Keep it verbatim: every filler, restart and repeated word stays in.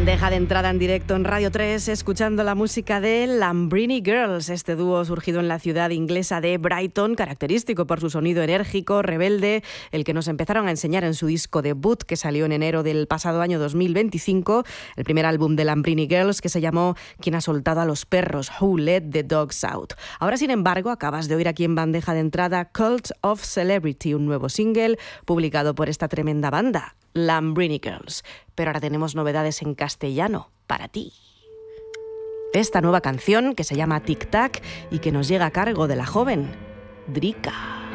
Bandeja de entrada en directo en Radio tres, escuchando la música de Lambrini Girls, este dúo surgido en la ciudad inglesa de Brighton, característico por su sonido enérgico, rebelde, el que nos empezaron a enseñar en su disco debut, que salió en enero del pasado año dos mil veinticinco, el primer álbum de Lambrini Girls, que se llamó ¿Quién ha soltado a los perros? Who Let the Dogs Out? Ahora, sin embargo, acabas de oír aquí en Bandeja de entrada Cult of Celebrity, un nuevo single publicado por esta tremenda banda, Lambrini Girls. Pero ahora tenemos novedades en castellano para ti. Esta nueva canción, que se llama Tic Tac y que nos llega a cargo de la joven Drika.